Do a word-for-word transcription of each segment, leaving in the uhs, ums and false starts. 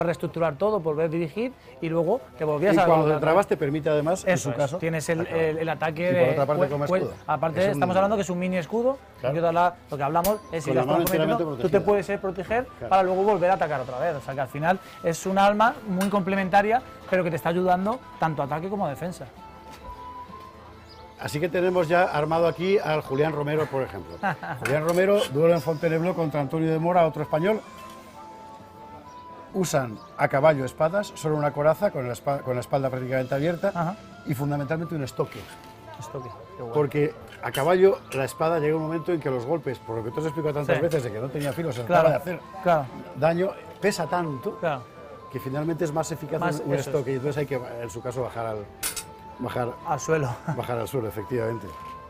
reestructurar todo, volver a dirigir y luego te volvías y a... Y cuando te trabas te permite además, eso en su caso... Es, tienes el, el, el ataque y de... por otra parte como pues, escudo. Aparte un, estamos hablando que es un mini escudo, claro. la, lo que hablamos es si tú te puedes eh, proteger claro. para luego volver a atacar otra vez. O sea que al final es un arma muy complementaria, pero que te está ayudando tanto a ataque como a defensa. Así que tenemos ya armado aquí al Julián Romero, por ejemplo. Julián Romero, duelo en Fontainebleau contra Antonio de Mora, otro español. Usan a caballo espadas, solo una coraza, con la espalda, con la espalda prácticamente abierta. Ajá. Y fundamentalmente un estoque. Estoque, qué bueno. Porque a caballo la espada llega un momento en que los golpes, por lo que tú has explicado tantas sí. veces de que no tenía filo, se claro, trataba de hacer claro. daño, pesa tanto claro. que finalmente es más eficaz más un, un estoque. Es. Y entonces hay que, en su caso, bajar al, bajar, al suelo. Bajar al suelo, efectivamente.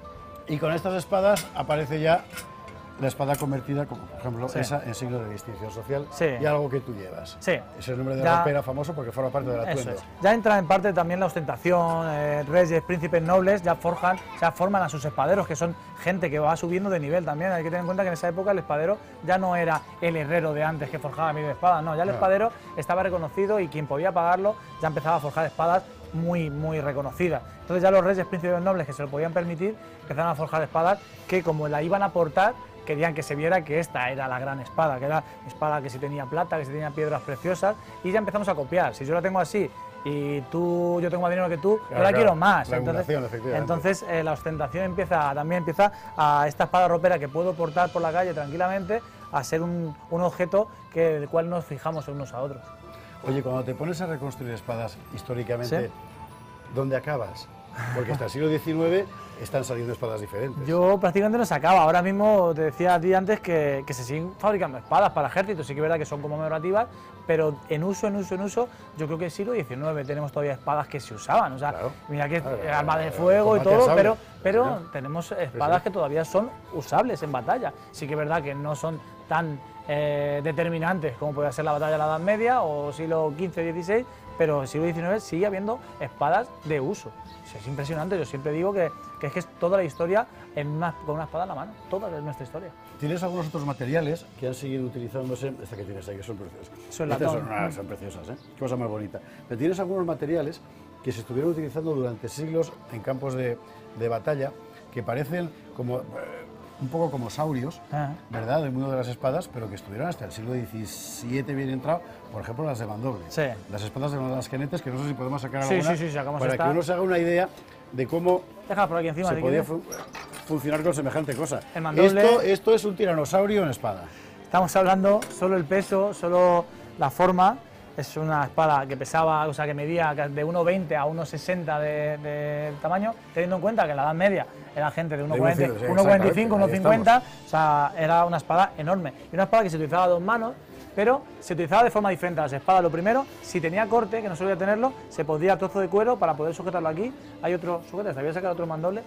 Y con estas espadas aparece ya la espada convertida, como por ejemplo sí. esa en signo de distinción social sí. y algo que tú llevas. Sí. Es el nombre de ya, ropera famoso porque forma parte del atuendo. Es. Ya entra en parte también la ostentación, eh, reyes, príncipes nobles, ya forjan, ya forman a sus espaderos, que son gente que va subiendo de nivel también. Hay que tener en cuenta que en esa época el espadero ya no era el herrero de antes que forjaba mil espadas, no, ya el no. espadero estaba reconocido y quien podía pagarlo ya empezaba a forjar espadas muy, muy reconocidas. Entonces ya los reyes, príncipes nobles que se lo podían permitir, empezaron a forjar espadas que como la iban a portar, querían que se viera que esta era la gran espada, que era espada que si tenía plata, que si tenía piedras preciosas, y ya empezamos a copiar. Si yo la tengo así y tú, yo tengo más dinero que tú, claro, yo la claro, quiero más. La entonces, entonces eh, la ostentación empieza, también empieza a esta espada ropera que puedo portar por la calle tranquilamente a ser un, un objeto que, del cual nos fijamos unos a otros. Oye, cuando te pones a reconstruir espadas históricamente, ¿sí? ¿dónde acabas? Porque hasta el siglo diecinueve están saliendo espadas diferentes. Yo prácticamente no sacaba. Ahora mismo te decía a ti antes que, que se siguen fabricando espadas para ejércitos. Sí que es verdad que son conmemorativas, pero en uso, en uso, en uso, yo creo que en el siglo diecinueve tenemos todavía espadas que se usaban. O sea, claro. mira que claro, claro, arma de fuego y todo, pero, pero claro. tenemos espadas sí, sí. que todavía son usables en batalla. Sí que es verdad que no son tan eh, determinantes como puede ser la batalla de la Edad Media o siglo quince, dieciséis, pero en el siglo diecinueve sigue habiendo espadas de uso. O sea, es impresionante, yo siempre digo que, que es que es toda la historia en una, con una espada en la mano, toda es nuestra historia. ¿Tienes algunos otros materiales que han seguido utilizándose? Esta que tienes ahí, que son preciosas. Son, son, ah, son preciosas, ¿eh? Qué cosa más bonita. Pero tienes algunos materiales que se estuvieron utilizando durante siglos en campos de, de batalla, que parecen como... Eh, un poco como saurios, ah. ¿verdad?, del mundo de las espadas, pero que estuvieron hasta el siglo diecisiete bien entrado, por ejemplo, las de mandoble. Sí. Las espadas de las jinetes, que no sé si podemos sacar sí, alguna, sí, sí, sacamos para esta. que uno se haga una idea de cómo Deja por aquí encima, se podía fu funcionar con semejante cosa. El mandoble, esto, esto es un tiranosaurio en espada. Estamos hablando solo el peso, solo la forma. Es una espada que pesaba, o sea, que medía de uno veinte a uno sesenta de, de tamaño, teniendo en cuenta que en la Edad Media era gente de uno cuarenta y cinco, uno cincuenta, o sea, era una espada enorme. Y una espada que se utilizaba a dos manos, pero se utilizaba de forma diferente a las espadas. Lo primero, si tenía corte, que no solía tenerlo, se podía trozo de cuero para poder sujetarlo aquí. Hay otro sujete, te voy a sacar otro mandoble.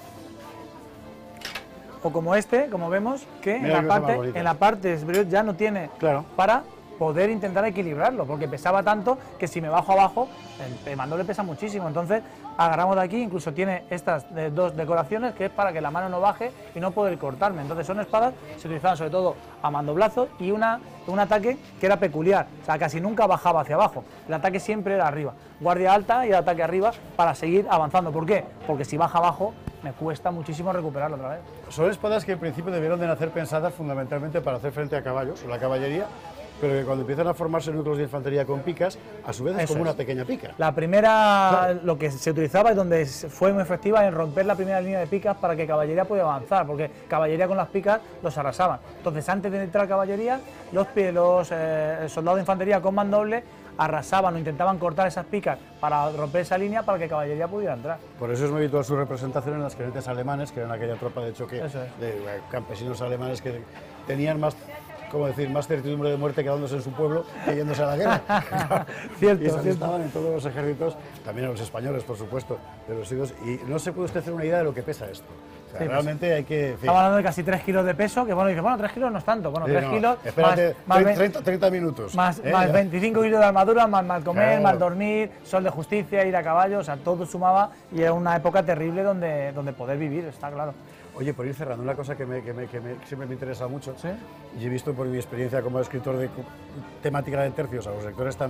O como este, como vemos, que en la, parte, en la parte superior ya no tiene claro. para poder intentar equilibrarlo, porque pesaba tanto que si me bajo abajo, el, el mandoble pesa muchísimo. Entonces agarramos de aquí, incluso tiene estas de, dos decoraciones que es para que la mano no baje y no poder cortarme. Entonces son espadas, se utilizaban sobre todo a mandoblazo y una, un ataque que era peculiar, o sea, casi nunca bajaba hacia abajo, el ataque siempre era arriba, guardia alta y el ataque arriba para seguir avanzando. ¿Por qué? Porque si baja abajo me cuesta muchísimo recuperarlo otra vez. Son espadas que en principio debieron de nacer pensadas fundamentalmente para hacer frente a caballos o la caballería, pero que cuando empiezan a formarse núcleos de infantería con picas, a su vez es Eso como es. una pequeña pica. La primera, claro. lo que se utilizaba y donde fue muy efectiva en romper la primera línea de picas para que caballería pudiera avanzar, porque caballería con las picas los arrasaban. Entonces, antes de entrar caballería, los, los eh, soldados de infantería con mandoble arrasaban o intentaban cortar esas picas para romper esa línea para que caballería pudiera entrar. Por eso es muy habitual su representación en las jinetes alemanes, que eran aquella tropa de choque es. de eh, campesinos alemanes que tenían más, como decir, más certidumbre de muerte quedándose en su pueblo que yéndose a la guerra. Cierto, y se cierto. estaban en todos los ejércitos, también a los españoles, por supuesto, de los siglos. Y no se puede usted hacer una idea de lo que pesa esto. O sea, sí, realmente pues, hay que... Estamos hablando de casi tres kilos de peso, que bueno, dice, bueno, tres kilos no es tanto. Bueno, sí, tres no, kilos... Espérate, más, treinta, treinta minutos. Más, ¿eh? más veinticinco kilos de armadura, más mal comer, claro. mal dormir, sol de justicia, ir a caballo, o sea, todo sumaba y era una época terrible donde, donde poder vivir, está claro. Oye, por ir cerrando, una cosa que, me, que, me, que me, siempre me interesa mucho, ¿Sí? y he visto por mi experiencia como escritor de temática de tercios a los lectores también,